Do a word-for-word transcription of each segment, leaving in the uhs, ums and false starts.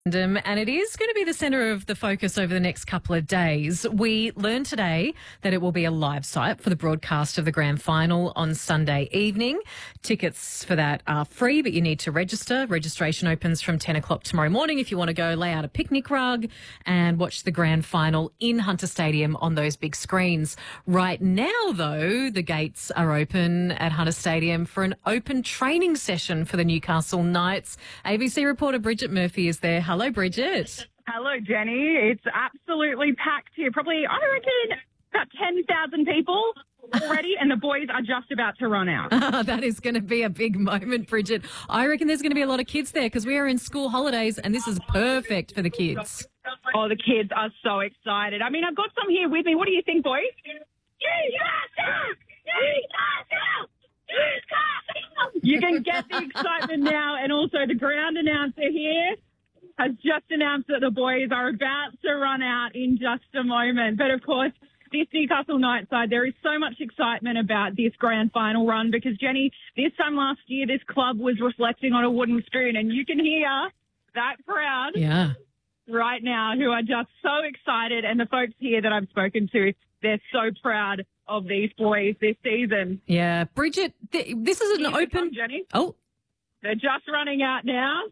Um, And it is going to be the centre of the focus over the next couple of days. We learned today that it will be a live site for the broadcast of the grand final on Sunday evening. Tickets for that are free, but you need to register. Registration opens from ten o'clock tomorrow morning if you want to go lay out a picnic rug and watch the grand final in Hunter Stadium on those big screens. Right now, though, the gates are open at Hunter Stadium for an open training session for the Newcastle Knights. A B C reporter Bridget Murphy is there. Hello, Bridget. Hello, Jenny. It's absolutely packed here. Probably, I reckon, about ten thousand people already, and the boys are just about to run out. That is going to be a big moment, Bridget. I reckon there's going to be a lot of kids there because we are in school holidays, and this is perfect for the kids. Oh, the kids are so excited. I mean, I've got some here with me. What do you think, boys? You can get the excitement now, and also the ground announcer here has just announced that the boys are about to run out in just a moment. But, of course, this Newcastle Knights side, there is so much excitement about this grand final run because, Jenny, this time last year, this club was reflecting on a wooden spoon, and you can hear that crowd Yeah. right now who are just so excited. And the folks here that I've spoken to, they're so proud of these boys this season. Yeah. Bridget, th- this is an Here they open... come, Jenny. Oh. They're just running out now.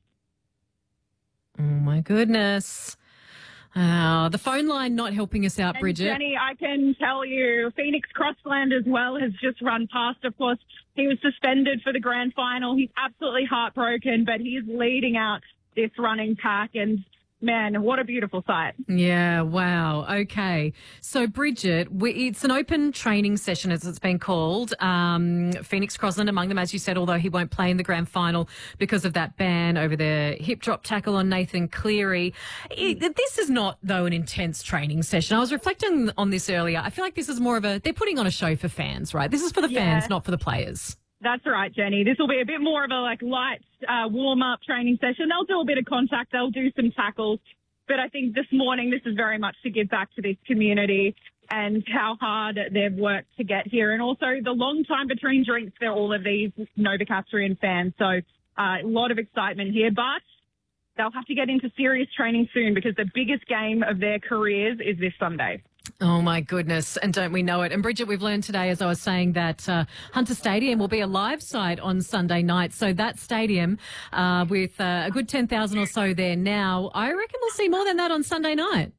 Oh, my goodness. Uh, the phone line not helping us out, And Bridget. Jenny, I can tell you, Phoenix Crossland as well has just run past. Of course, he was suspended for the grand final. He's absolutely heartbroken, but he's leading out this running pack. And, man, what a beautiful sight. Yeah, wow. Okay. So, Bridget, we, it's an open training session, as it's been called. Um, Phoenix Crossland among them, as you said, although he won't play in the grand final because of that ban over the hip drop tackle on Nathan Cleary. It, this is not, though, an intense training session. I was reflecting on this earlier. I feel like this is more of a, they're putting on a show for fans, right? This is for the Yeah. fans, not for the players. That's right, Jenny. This will be a bit more of a like light uh, warm-up training session. They'll do a bit of contact. They'll do some tackles. But I think this morning this is very much to give back to this community and how hard they've worked to get here. And also the long time between drinks for all of these Novocastrian fans. So uh, a lot of excitement here. But they'll have to get into serious training soon because the biggest game of their careers is this Sunday. Oh, my goodness. And don't we know it? And, Bridget, we've learned today, as I was saying, that uh, Hunter Stadium will be a live site on Sunday night. So that stadium, uh, with uh, a good ten thousand or so there now, I reckon we'll see more than that on Sunday night.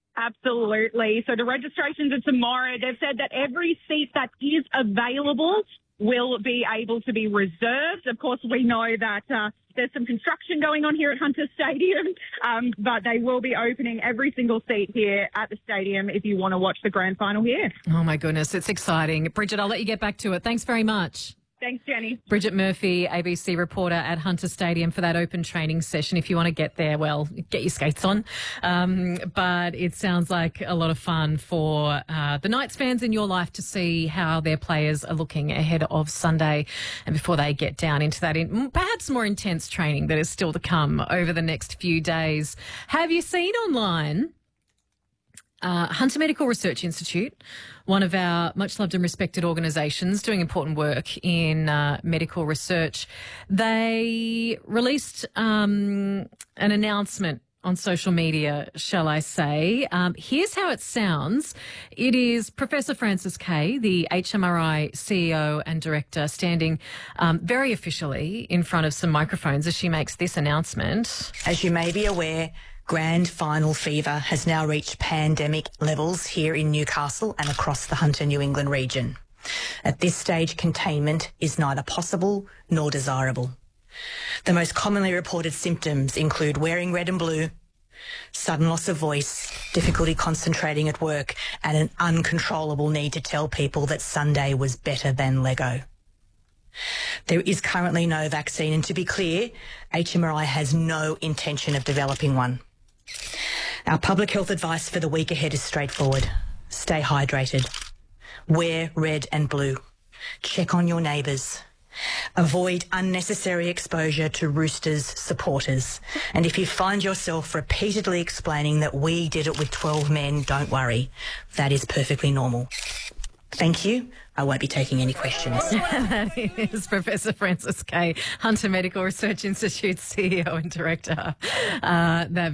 Absolutely. So the registrations are tomorrow. They've said that every seat that is available will be able to be reserved. Of course, we know that uh, there's some construction going on here at Hunter Stadium, um, but they will be opening every single seat here at the stadium if you want to watch the grand final here. Oh, my goodness. It's exciting. Bridget, I'll let you get back to it. Thanks very much. Thanks, Jenny. Bridget Murphy, A B C reporter at Hunter Stadium for that open training session. If you want to get there, well, get your skates on. Um, but it sounds like a lot of fun for uh, the Knights fans in your life to see how their players are looking ahead of Sunday and before they get down into that in, perhaps more intense training that is still to come over the next few days. Have you seen online? Uh, Hunter Medical Research Institute, one of our much loved and respected organisations doing important work in uh, medical research, they released um, an announcement on social media, shall I say. Um, here's how it sounds. It is Professor Frances Kay, the H M R I C E O and Director, standing um, very officially in front of some microphones as she makes this announcement. As you may be aware, grand final fever has now reached pandemic levels here in Newcastle and across the Hunter New England region. At this stage, containment is neither possible nor desirable. The most commonly reported symptoms include wearing red and blue, sudden loss of voice, difficulty concentrating at work, and an uncontrollable need to tell people that Sunday was better than Lego. There is currently no vaccine, and to be clear, H M R I has no intention of developing one. Our public health advice for the week ahead is straightforward. Stay hydrated. Wear red and blue. Check on your neighbours. Avoid unnecessary exposure to Roosters supporters. And if you find yourself repeatedly explaining that we did it with twelve men, don't worry. That is perfectly normal. Thank you. I won't be taking any questions. That is Professor Frances Kay, Hunter Medical Research Institute C E O and Director. Uh, that